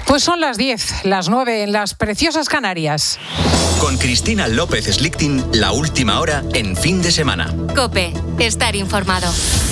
Pues son las 10, las 9 en las preciosas Canarias. Con Cristina López Slichting, la última hora en fin de semana. COPE, estar informado.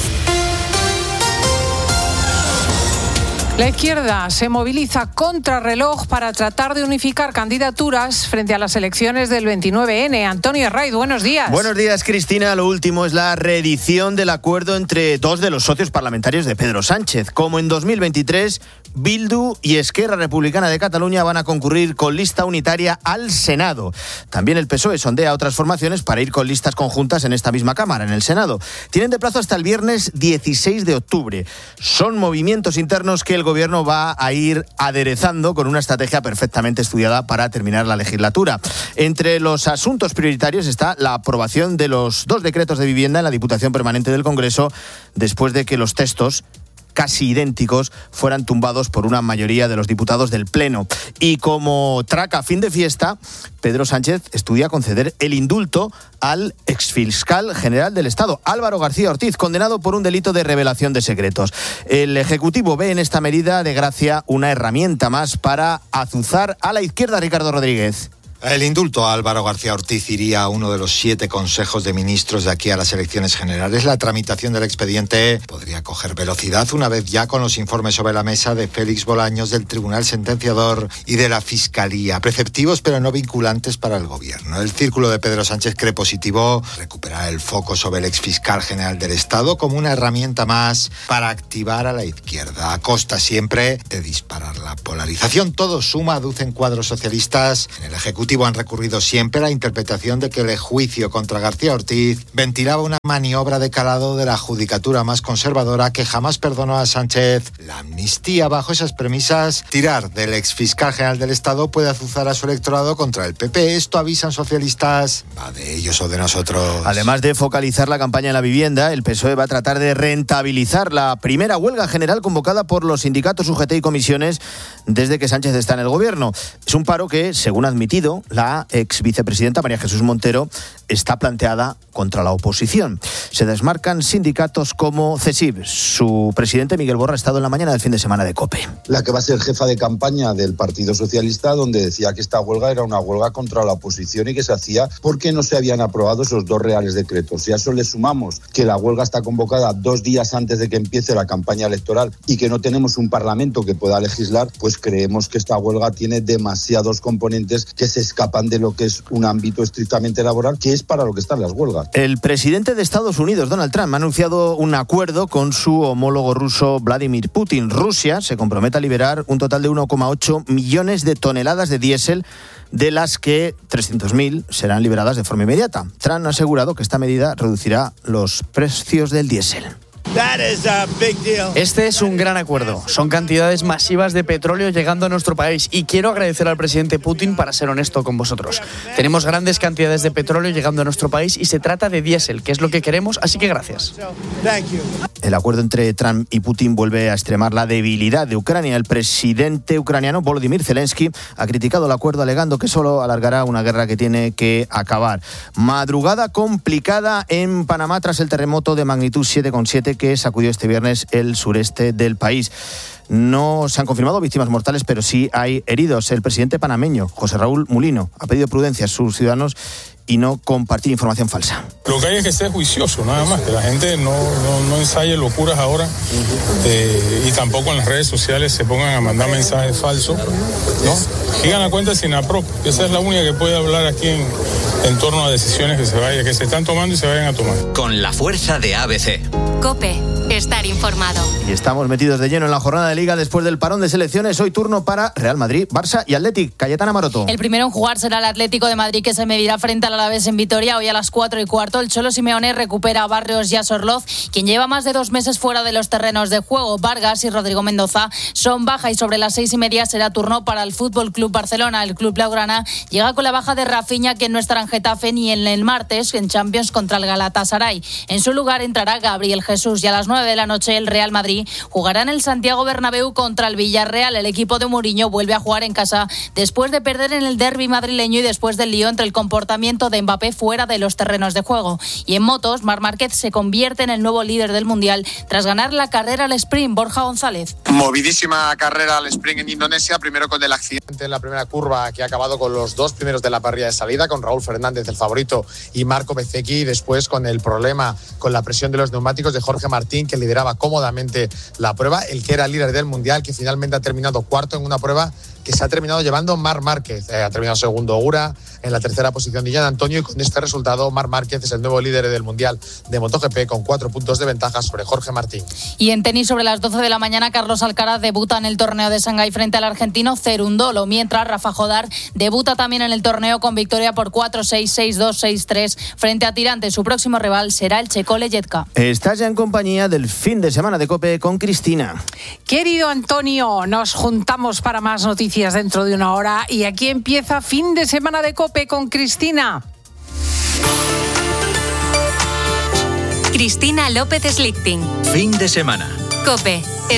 La izquierda se moviliza contrarreloj para tratar de unificar candidaturas frente a las elecciones del 29N. Antonio Herraiz, buenos días. Buenos días, Cristina. Lo último es la reedición del acuerdo entre dos de los socios parlamentarios de Pedro Sánchez. Como en 2023, Bildu y Esquerra Republicana de Cataluña van a concurrir con lista unitaria al Senado. También el PSOE sondea otras formaciones para ir con listas conjuntas en esta misma Cámara, en el Senado. Tienen de plazo hasta el viernes 16 de octubre. Son movimientos internos que el Gobierno va a ir aderezando con una estrategia perfectamente estudiada para terminar la legislatura. Entre los asuntos prioritarios está la aprobación de los 2 decretos de vivienda en la Diputación Permanente del Congreso, después de que los textos casi idénticos fueran tumbados por una mayoría de los diputados del Pleno. Y como traca a fin de fiesta, Pedro Sánchez estudia conceder el indulto al exfiscal general del Estado, Álvaro García Ortiz, condenado por un delito de revelación de secretos. El Ejecutivo ve en esta medida de gracia una herramienta más para azuzar a la izquierda. Ricardo Rodríguez. El indulto a Álvaro García Ortiz iría a uno de los 7 consejos de ministros de aquí a las elecciones generales. La tramitación del expediente podría coger velocidad una vez ya con los informes sobre la mesa de Félix Bolaños, del Tribunal Sentenciador y de la Fiscalía, preceptivos pero no vinculantes para el Gobierno. El círculo de Pedro Sánchez cree positivo recuperar el foco sobre el exfiscal general del Estado como una herramienta más para activar a la izquierda, a costa siempre de disparar la polarización. Todo suma, aducen cuadros socialistas. En el Ejecutivo han recurrido siempre a la interpretación de que el juicio contra García Ortiz ventilaba una maniobra de calado de la judicatura más conservadora que jamás perdonó a Sánchez la amnistía. Bajo esas premisas, tirar del exfiscal general del Estado puede azuzar a su electorado contra el PP. Esto avisan socialistas, va de ellos o de nosotros. Además de focalizar la campaña en la vivienda, el PSOE va a tratar de rentabilizar la primera huelga general convocada por los sindicatos UGT y comisiones desde que Sánchez está en el Gobierno. Es un paro que, según ha admitido la ex vicepresidenta María Jesús Montero, está planteada contra la oposición. Se desmarcan sindicatos como CESIF. Su presidente Miguel Borra ha estado en la mañana del fin de semana de COPE. La que va a ser jefa de campaña del Partido Socialista, donde decía que esta huelga era una huelga contra la oposición y que se hacía porque no se habían aprobado esos 2 reales decretos. Si a eso le sumamos que la huelga está convocada 2 días antes de que empiece la campaña electoral y que no tenemos un parlamento que pueda legislar, pues creemos que esta huelga tiene demasiados componentes que se escapan de lo que es un ámbito estrictamente laboral, que es para lo que están las huelgas. El presidente de Estados Unidos, Donald Trump, ha anunciado un acuerdo con su homólogo ruso Vladimir Putin. Rusia se compromete a liberar un total de 1,8 millones de toneladas de diésel, de las que 300.000 serán liberadas de forma inmediata. Trump ha asegurado que esta medida reducirá los precios del diésel. Este es un gran acuerdo. Son cantidades masivas de petróleo llegando a nuestro país y quiero agradecer al presidente Putin para ser honesto con vosotros. Tenemos grandes cantidades de petróleo llegando a nuestro país y se trata de diésel, que es lo que queremos, así que gracias. El acuerdo entre Trump y Putin vuelve a extremar la debilidad de Ucrania. El presidente ucraniano Volodymyr Zelensky ha criticado el acuerdo alegando que solo alargará una guerra que tiene que acabar. Madrugada complicada en Panamá tras el terremoto de magnitud 7,7 que sacudió este viernes el sureste del país. No se han confirmado víctimas mortales, pero sí hay heridos. El presidente panameño, José Raúl Mulino, ha pedido prudencia a sus ciudadanos y no compartir información falsa. Lo que hay es que ser juicioso, nada más, que la gente no ensaye locuras ahora y tampoco en las redes sociales se pongan a mandar mensajes falsos, ¿no? Sigan la cuenta SINAPROC, esa es la única que puede hablar aquí en torno a decisiones que se están tomando y se vayan a tomar. Con la fuerza de ABC. COPE, estar informado. Y estamos metidos de lleno en la jornada de Liga después del parón de selecciones. Hoy turno para Real Madrid, Barça y Athletic. Cayetana Maroto. El primero en jugar será el Atlético de Madrid, que se medirá frente al Alavés en Vitoria hoy a las 4:15. El Cholo Simeone recupera a Barrios y a Sorloz, quien lleva más de 2 meses fuera de los terrenos de juego. Vargas y Rodrigo Mendoza son baja y sobre las 6:30 será turno para el Fútbol Club Barcelona. El club blaugrana llega con la baja de Rafinha, que no estará en Getafe ni en el martes en Champions contra el Galatasaray. En su lugar entrará Gabriel Jesús y a las 9 9 de la noche, el Real Madrid jugará en el Santiago Bernabéu contra el Villarreal. El equipo de Mourinho vuelve a jugar en casa después de perder en el derbi madrileño y después del lío entre el comportamiento de Mbappé fuera de los terrenos de juego. Y en motos, Marc Márquez se convierte en el nuevo líder del Mundial tras ganar la carrera al sprint. Borja González. Movidísima carrera al sprint en Indonesia, primero con el accidente en la primera curva que ha acabado con los dos primeros de la parrilla de salida, con Raúl Fernández, el favorito, y Marco Bezzecchi, y después con el problema con la presión de los neumáticos de Jorge Martín, que lideraba cómodamente la prueba, el que era líder del Mundial, que finalmente ha terminado cuarto en una prueba que se ha terminado llevando Marc Márquez. Ha terminado segundo Ura, en la tercera posición Dillan Antonio, y con este resultado Marc Márquez es el nuevo líder del Mundial de MotoGP con 4 puntos de ventaja sobre Jorge Martín. Y en tenis, sobre las 12 de la mañana, Carlos Alcaraz debuta en el torneo de Shanghái frente al argentino Cerundolo, mientras Rafa Jodar debuta también en el torneo con victoria por 4-6, 6-2, 6-3 frente a Tirante. Su próximo rival será el checo Leyetka. Estás ya en compañía del fin de semana de COPE con Cristina. Querido Antonio, nos juntamos para más noticias dentro de una hora y aquí empieza Fin de Semana de COPE con Cristina. Cristina López Slichting. Fin de semana. COPE.